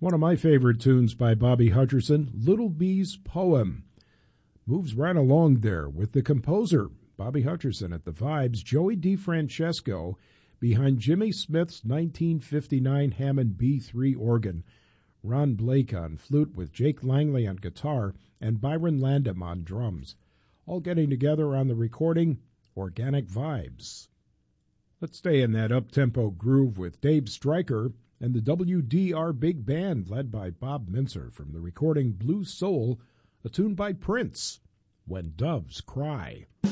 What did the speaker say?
One of my favorite tunes by Bobby Hutcherson, Little Bee's Poem. Moves right along there with the composer, Bobby Hutcherson at the vibes, Joey DeFrancesco behind Jimmy Smith's 1959 Hammond B3 organ, Ron Blake on flute with Jake Langley on guitar, and Byron Landam on drums. All getting together on the recording, Organic Vibes. Let's stay in that up-tempo groove with Dave Stryker and the WDR Big Band led by Bob Mincer from the recording Blue Soul, a tune by Prince, When Doves Cry.